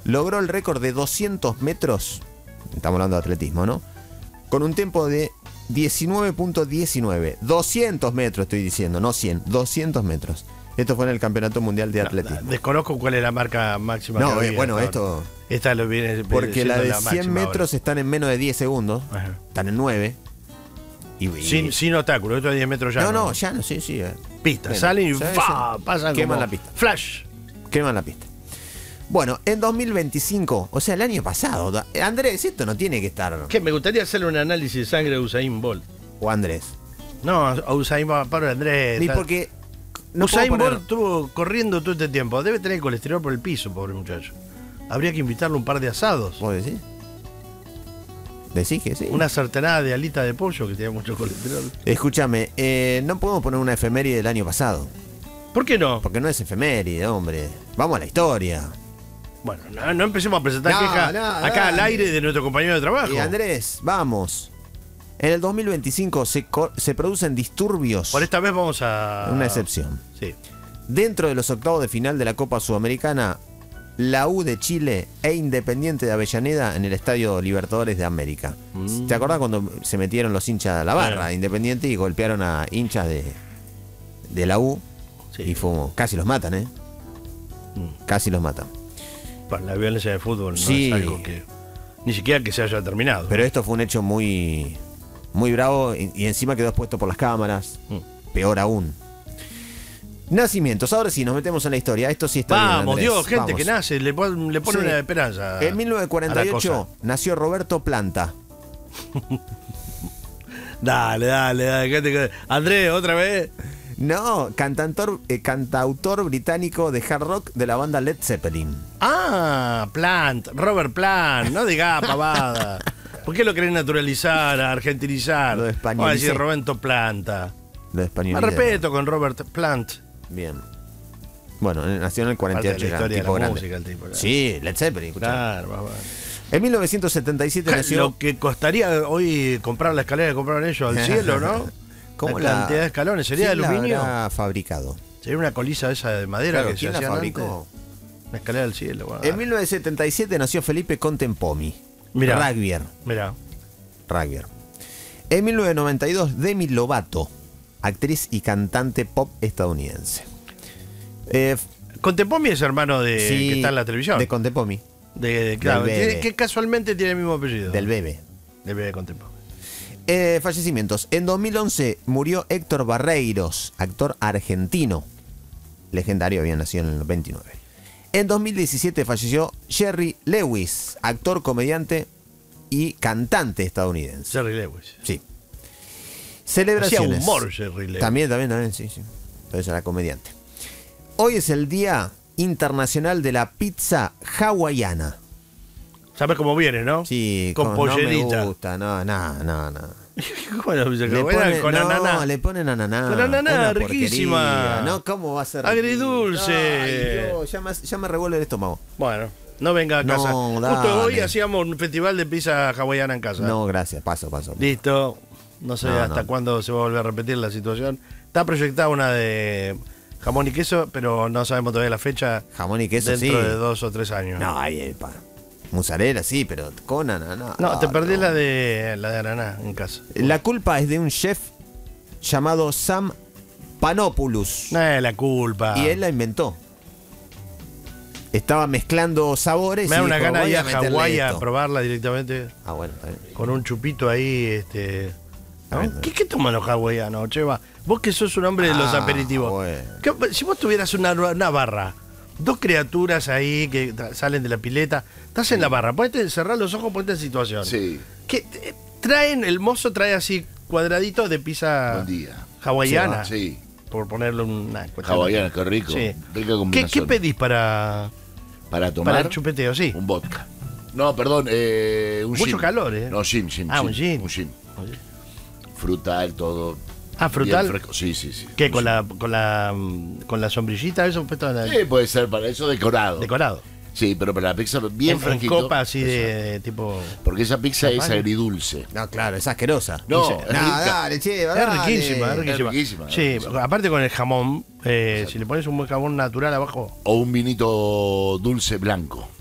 logró el récord de 200 metros, estamos hablando de atletismo, ¿no? Con un tiempo de 19.19. 200 metros estoy diciendo, no 100, 200 metros. Esto fue en el Campeonato Mundial de Atletismo. Desconozco cuál es la marca máxima. No, que había, bueno, ¿no? esto... Esta lo viene Porque la de la 100 metros ahora. están en menos de 10 segundos. Ajá. Están en 9. Sin obstáculo, esto a 10 metros ya. No, ya no, sí. Pista, Bueno, salen y sí, ¡fa! sí. Pasan Queman como la pista. Flash. Queman la pista. Bueno, en 2025, o sea, el año pasado, Andrés, esto no tiene que estar... ¿Qué? Me gustaría hacerle un análisis de sangre a Usain Bolt. O Andrés. No, a Usain Bolt, para Andrés. Ni porque... No Usain puedo poner- Bolt estuvo corriendo todo este tiempo. Debe tener el colesterol por el piso, pobre muchacho. Habría que invitarle un par de asados. ¿Vos decís? ¿Decís que sí? Una sartenada de alita de pollo que tiene mucho colesterol. Escúchame, no podemos poner una efeméride del año pasado. ¿Por qué no? Porque no es efeméride, hombre. Vamos a la historia. Bueno, no empecemos a presentar quejas acá al aire de nuestro compañero de trabajo. Y Andrés, vamos. En el 2025 se producen disturbios. Por esta vez vamos a... Una excepción. Sí. Dentro de los octavos de final de la Copa Sudamericana, la U de Chile e Independiente de Avellaneda en el Estadio Libertadores de América. ¿Te acordás cuando se metieron los hinchas a la barra de Independiente y golpearon a hinchas de la U? Sí. Y casi los matan, ¿eh? Casi los matan. Bueno, la violencia de fútbol no Sí. es algo que... Ni siquiera que se haya terminado. Pero esto fue un hecho muy bravo y encima quedó expuesto por las cámaras. Peor aún. Nacimientos, ahora sí, nos metemos en la historia. Esto sí está bien, Vamos, Andrés. Dios, gente Vamos. que nace, le pone Sí. una esperanza. En a la 1948 cosa. nació Roberto Planta. Dale. Andrés, otra vez. No, cantautor británico de hard rock de la banda Led Zeppelin. Ah, Robert Plant, no digas pavada. ¿Por qué lo querés naturalizar, argentinizar? Lo Vamos a españolicé. decir Roberto Planta. Lo español. Más respeto con Robert Plant. Bien. Bueno, nació en el Parte 48. de la era historia de tipo la grande. música, el tipo. Sí, Led Zeppelin. escuchá. Claro, va. En 1977 nació... Lo que costaría hoy comprar la escalera que compraron ellos al cielo, ¿no? ¿Cómo la cantidad de escalones? ¿Sería de ¿quién la aluminio? habrá fabricado? Sería una colisa esa de madera Claro, que se ¿quién la hacían fabricó? antes. Una escalera del cielo. Bueno, En 1977 nació Felipe Contempomi. Mirá. Rugbyer. Mirá. En 1992, Demi Lovato, actriz y cantante pop estadounidense. Contempomi es hermano de Sí, que está en la televisión. De Contempomi, Claro, del bebé. que casualmente tiene el mismo apellido. del bebé. Del bebé Contempomi. Fallecimientos. En 2011 murió Héctor Barreiros, actor argentino. Legendario, había nacido en el 29. En 2017 falleció Jerry Lewis, actor, comediante y cantante estadounidense. Jerry Lewis. Sí. Hacía Celebraciones. humor Jerry Lewis. También, sí. Entonces era comediante. Hoy es el Día Internacional de la Pizza Hawaiana. ¿Sabes cómo viene, no? Sí, Con no pollerita. me gusta, no. Bueno, con ananá. Le ponen ananá. Con ananá, Una riquísima. porquería. No, ¿cómo va a ser? Agridulce. Ay, Dios, ya me revuelve el estómago. Bueno, no venga a No, casa. Justo dale. hoy hacíamos un festival de pizza hawaiana en casa. No, gracias, paso. Listo. No sé No, hasta no. cuándo se va a volver a repetir la situación. Está proyectada una de jamón y queso, pero no sabemos todavía la fecha. Jamón y queso, dentro sí. de 2 o 3 años. No, mozzarella, sí, pero con ananá. No, te perdí no. la de ananá en casa. La culpa es de un chef llamado Sam Panopoulos. No es la culpa. Y él la inventó. Estaba mezclando sabores. Me da y una dijo, gana de voy ir a meterle Hawái a esto. probarla directamente. Ah, bueno, está bien. Con un chupito ahí, ¿no? Bueno. ¿Qué toman los hawaianos, Cheva? Vos que sos un hombre de los aperitivos. Bueno. Si vos tuvieras una barra, dos criaturas ahí que salen de la pileta, estás en la barra, cerrar los ojos, ponete en situación. Sí, ¿Qué, el mozo trae así cuadraditos de pizza buen día. hawaiana, Sí, por ponerle una cuestión. hawaiana, qué rico. Sí. Rica ¿Qué combinación. pedís para tomar? el chupeteo? Sí. Un vodka. No, perdón, un Mucho gin. calor, ¿eh? No, gin. Ah, un gin. Un gin. Frutal, todo. Ah, frutal. Bien fresco. Sí. ¿Qué? Un gin. Con la sombrillita, eso puesto en Sí, puede ser para eso decorado. decorado. Sí, pero para la pizza bien en fresquito. copa así de tipo. Porque esa pizza es Champagne. agridulce. No, claro, es asquerosa. No, Dice, es rica. dale, che, Es dale. riquísima, es riquísima. riquísima, Sí, riquísima. aparte con el jamón, si le pones un buen jamón natural abajo. O un vinito dulce blanco.